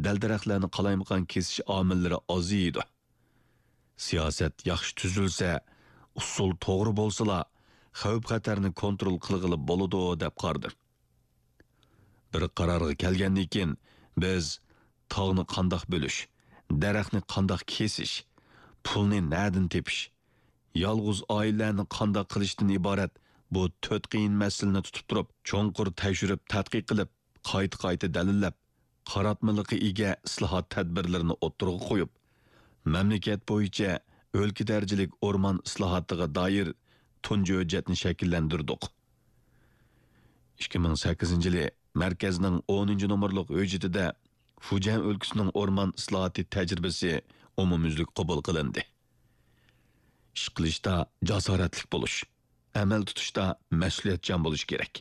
daldaraqlarni qalaymaqan kesish omillari oziydi. Siyosat yaxshi tuzilsa, usul to'g'ri bo'lsa, xavf-xatarni kontrol qilg'ili bo'ladi deb qardi. Bir qarorga kelgandan keyin biz tog'ni qandoq bo'lish, daraxtni qandoq kesish, pulni nadin tepish, yolg'iz oilalarni qandoq qilishdan iborat bu 4 qiyin masalani tutib turib, cho'nqur tekshirib, tadqiq qilib, qayta dalillab, qaratmaliqi ega islohot tadbirlarini o'ttirg'a qo'yib, mamlakat bo'yicha o'lka darajalik o'rmon islohotiga doir tunji hujjatni shakllantirdik. 2008-yili markazning 10-nomerlik hujjatida Fujian o'lkasining o'rmon islohoti tajribasi umumyuzlik qabul qilindi. Ish qilishda jasoratli bo'lish, amal tutishda mas'uliyatchan bo'lish kerak.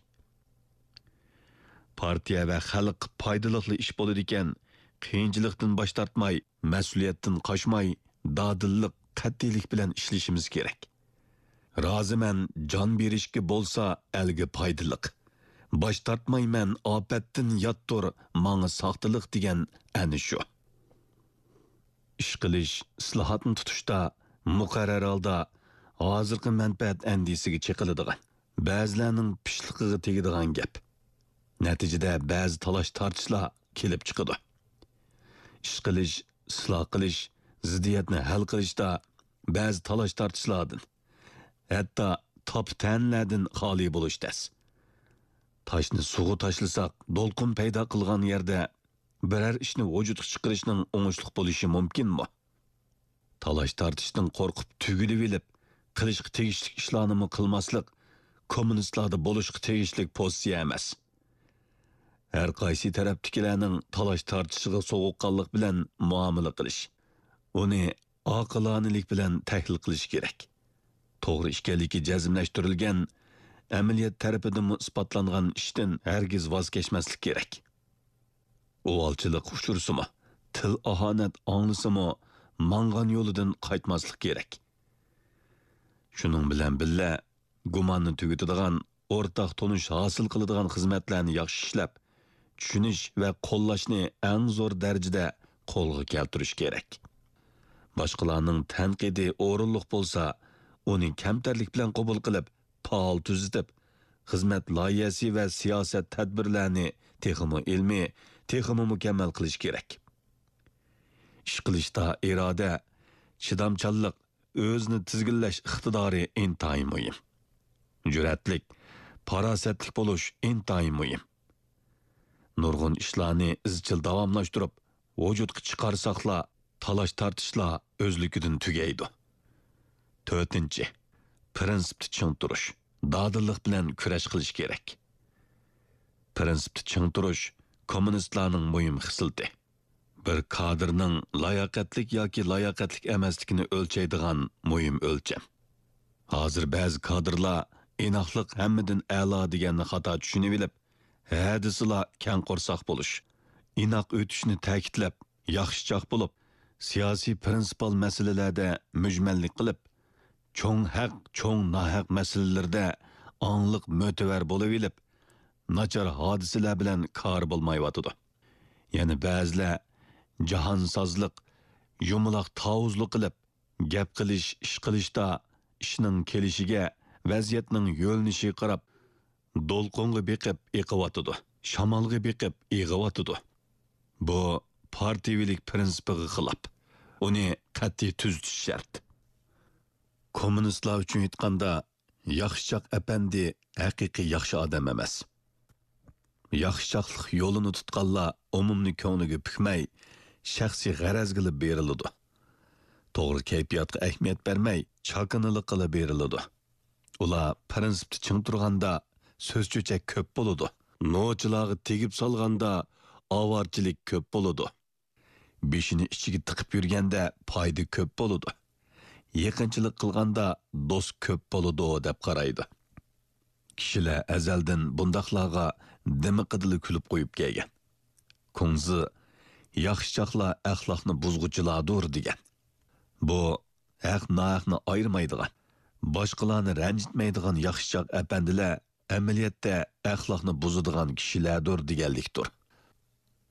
Partiya va xalq foydali ish bo'ladi ekan, qiyinchilikdan bosh tortmay, mas'uliyatdan qochmay, dadillik, qat'iylik bilan ishlashimiz kerak. Roziman jon berishga bo'lsa, elga foydaliq. Bosh tortmayman, ofatdan yottur, manga saqtiliq degan ana shu. Ish qilish, islohotni tutishda muqarrar holda hozirgi manfaat andisiga chiqiladigan, ba'zilarning pishliqiga tegadigan gap. Natijada ba'zi talash tortishlar kelib chiqadi. Ish qilish, isloh qilish, ziddiyatni hal qilishda ba'zi talash tortishlardan, hatto top-tanlardan xoli bo'lishdas. Taşni suvga tashlasak, do'lqin paydo qilgan yerda biror ishni vujudga chiqarishning o'ngishli bo'lishi mumkinmi? Talash tortishdan qo'rqib tugilib olib, qilishga tegishli ishlarni qilmaslik kommunistlarda bo'lishga tegishli pozitsiya emas. Har qaysi tarafdagilarning talash tortishiga sovuqqonlik bilan muomala qilish, uni oqilonalik bilan tahlil qilish kerak. To'g'ri ishkanligi jazmlashtirilgan amaliyat tarafidan isbotlangan ishdan hargiz voz kechmaslik kerak. O'valchilik uchursimi, til ahonat anglisimi, mangan yo'lidan qaytmaslik kerak. Shuning bilan birga gumonni tugatadigan, o'rtaq tonish hosil qiladigan xizmatlarni yaxshi ishlab, tushunish va qo'llashni eng zo'r darajada qo'lga keltirish kerak. Boshqalarning tanqidi o'rinliq bo'lsa, uning kamtarlik bilan qabul qilib, faol tuzitib, xizmat loyihasi va siyosat tadbirlarini texmo ilmiy, texmo mukammal qilish kerak. Ish qilishda iroda, chidamchanlik, o'zni tizginlash iqtidori intayin muhim. Jur'atlik, farosatlik bo'lish intayin muhim. Nurg'un ishlarni izchil davomlashtirib, vujudga chiqarsaqla, talash tortishlar o'zligidan tugaydi. 4. Prinsipni ching turish, dadillik bilan kurash qilish kerak. Prinsipni ching turish kommunistlarning muhim xislati. Bir kadrning layoqatlik yoki layoqatlik emasligini o'lchaydigan muhim o'lcham. Hozir ba'zi kadrlar inoqlik hammadan a'lo deganni xato tushunib olib, hadislar kang qo'rsoq bo'lish, inoq o'tishni ta'kidlab, yaxshichoq bo'lib, siyosiy prinsipal masalalarda mujmallik qilib, cho'ng haq, cho'ng nohaq masalalarda onliq mo'tavar bo'lib olib, nachar hodisalar bilan kor bo'lmayotidi. Ya'ni ba'zilar jahonsozlik, yumaloq tavuzlik qilib, gap qilish, ish qilishda ishning kelishiga, vaziyatning yo'linishiga qarab, do'lqinga beqib eqiyotidi, shamolga beqib eg'iyotidi. Bu partiyavilik prinsipiga xilof. Uni qat'iy tuzitish shart. Kommunistlar uchun aytganda, yaxshichoq apandi haqiqiy yaxshi odam emas. Yaxshichoqlik yo'lini tutganlar umumni ko'ngliga pukmay, shaxsiy g'araz qilib beriladi. To'g'ri kayfiyatga ahamiyat bermay, chaqinilik qilib beriladi. Ular prinsipni ching turganda so'zcho'chak ko'p bo'ladi. Nochilarga tegib solganda avorchilik ko'p bo'ladi. Beshini ichiga tiqib yurganda foyda ko'p bo'ladi. Yaqinchilik qilganda do'st ko'p bo'ladi deb qaraydi. Kishilar azaldan bundaqlarga dimiqidili kulib qo'yib kelgan. Ko'ngzi yaxshichoqlar axloqni buzg'uchilardir degan. Bu haq-nohaqni ayirmaydigan, boshqalarni ranjitmaydigan yaxshichoq apandilar amaliyotda axloqni buzadigan kishilardir deganlikdir.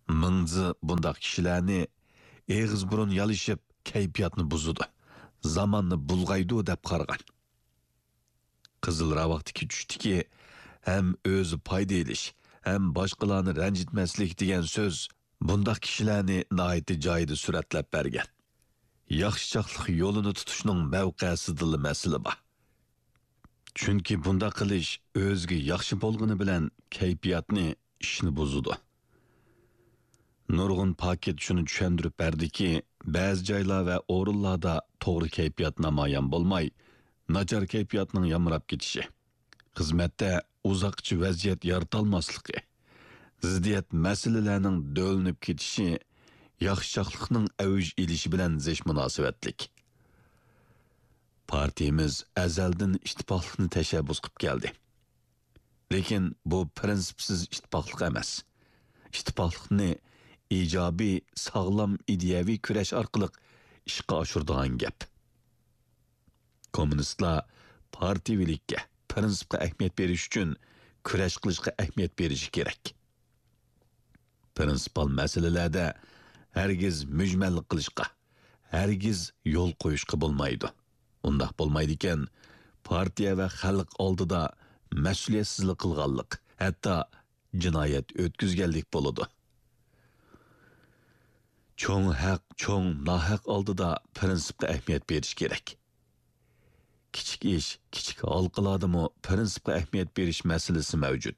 mingzi bundaq kishilarni eg'iz burun yalishib kayfiyatni buzudi, zamonni bulg'aydi deb qargan. Qizil ravaqtiki tushdiki, ham o'zi foyda elish, ham boshqalarni ranjitmaslik degan so'z bundaq kishilarni nihoyatda joyida suratlab bergan. Yaxshi chaqliq yo'lini tutishning mavqesidili masala bor. Chunki bundaq qilish o'ziga yaxshi bo'lgani bilan kayfiyatni, ishni buzudi. Nurg'un paket shuni tushuntirib berdiki, ba'zi joylar va o'rinlarda to'g'ri kayfiyat namoyon bo'lmay, nachar kayfiyatning yamrab ketishi, xizmatda uzoqchi vaziyat yaratolmasligi, ziddiyat masalalarning do'linib ketishi, yaxshichaqliqning avj elishi bilan zish munosabatlik. Partiyamiz azaldan ittifoqlikni tashabbus qilib keldi. Lekin bu prinsipsiz ittifoqlik emas. Ittifoqlikni ijobiy, sog'lom ideyaviy kurash orqali ishga oshiradigan gap. Kommunistlar partiyavilikka, prinsipga ahamiyat berish uchun kurash qilishga ahamiyat berishi kerak. Prinsipal masalalarda hargiz mujmallik qilishga, hargiz yo'l qo'yishga bo'lmaydi. Undaq bo'lmaydi ekan, partiya va xalq oldida mas'uliyatsizlik qilganlik, hatto jinoyat o'tkazganlik bo'ladi. Cho'ng haq, cho'ng nohaq oldida prinsipga ahamiyat berish kerak. Kichik ish, kichik halqalardami prinsipga ahamiyat berish masalasi mavjud.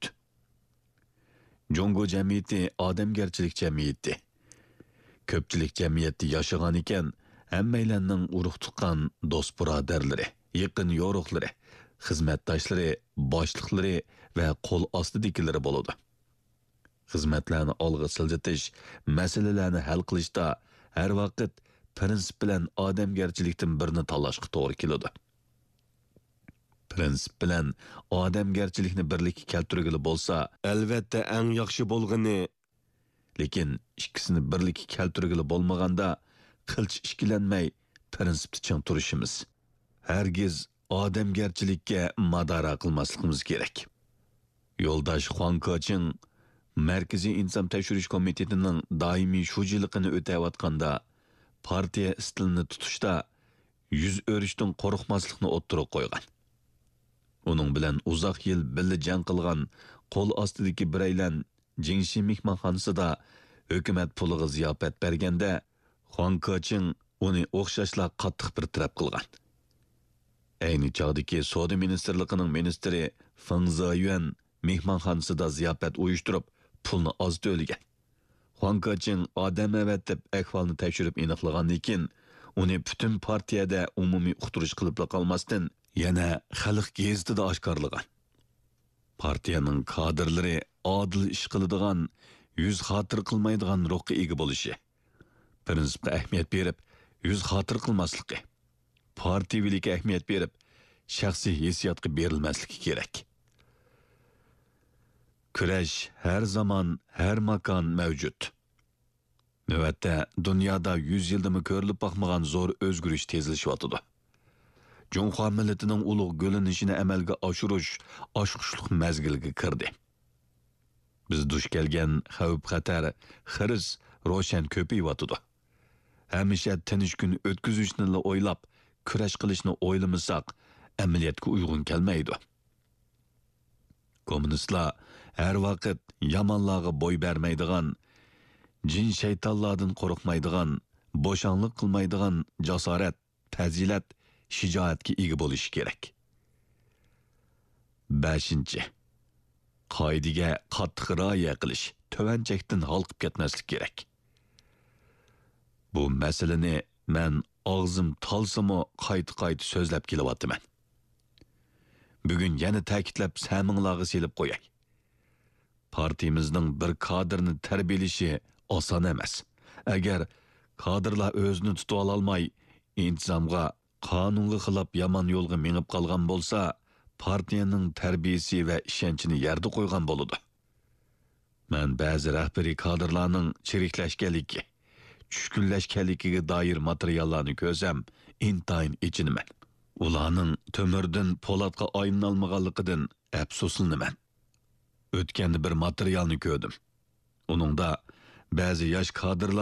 Jungo jamiyati odamgarchilik jamiyati. Ko'pchilik jamiyatda yashagan ekan, hammalarning urug' tuqqan do'st birodarlari, yaqin yo'riqlari, xizmatdoshlari, boshliqlari va qo'l ostidagilari bo'ladi. Xizmatlarni olg'a siljitish, masalalarni hal qilishda har vaqt prinsip bilan odamgarchilikdan birini tanlashga to'g'ri keladi. Prinsip bilan odamgarchilikni birlikka keltirgili bo'lsa, albatta eng yaxshi bo'lgani, lekin ikkisini birlikka keltirgili bo'lmaganda qilch ishkilanmay prinsipni ching turishimiz. Hargiz odamgarchilikka madora qilmasligimiz kerak. Yo'ldosh Xuan Koching Markaziy inson tekshirish komitetining doimiy shujiligini o'tayotganda partiya stilini tutishda yuz o'rishdan qo'rqmaslikni o'ttirib qo'ygan. Uning bilan uzoq yil birga jang qilgan qo'l ostidagi biraylar Jingshi mehmonxonasida hukumat puliga ziyofat berganda Xuan Koching uni o'xshashla qattiq bir taraf qilgan. Ayni chog'dagi Savdo ministrligining ministri Feng Ziyuan mehmonxonasida ziyofat uyushtirib pulni oz to'lagan. Xuan Koching odam avatib ahvolni tekshirib aniqlagandan keyin uni butun partiyada umumiy uqtirish qilib qolmasdan yana xalq gazetida oshkorlagan. Partiyaning kadrlari adil ish qiladigan, yuz xotir qilmaydigan ruhga ega bo'lishi, prinsipga ahamiyat berib, yuz xotir qilmasligi, partiyavilikka ahamiyat berib, shaxsiy hissiyotga berilmasligi kerak. Kurash har zaman, har makon mavjud. Navbatda dunyoda 100 yildami ko'rilib boqmagan zo'r o'zgarish tezlashyotidi. Junxo millatining ulug' g'o'lanishini amalga oshirish oshqushliq mazgilga kirdi. Biz duch kelgan xavf-xatar, xiris ro'shan ko'payyotidi. Hamisha tinch kun o'tkazishni o'ylab, kurash qilishni o'ylamasak, amaliyotga uyg'un kelmaydi. Kommunistlar har vaqt yomonlarga bo'y bermaydigan, jin shaytonlardan qo'rqmaydigan, bo'shanlik qilmaydigan jasorat, fazilat, shijoatga ega bo'lishi kerak. 5. Qoidaga qattiq rioya qilish, tuvanchakdan halqib ketmaslik kerak. Bu masalani men og'zim talsimi qayta-qayta so'zlab kelyapman. Bugun yana ta'kidlab saminglarga selib qo'yay. Partiyamizning bir kadrni tarbiyalashi oson emas. Agar kadrlar o'zini tuta olmay, intizomga, qonunga xilof yomon yo'lga menib qolgan bo'lsa, partiyaning tarbiyasi va ishonchini yerda qo'ygan bo'ladi. Men ba'zi rahbariy kadrlarning chiriklashganligi, tushkunlashganligiga doir materiallarni ko'rsam, intayin ichinaman. Ularning to'mirdan po'latga aylanolmaganligidan afsuslanaman. O'tganda bir materialni ko'rdim. Uningda ba'zi yosh kadrlar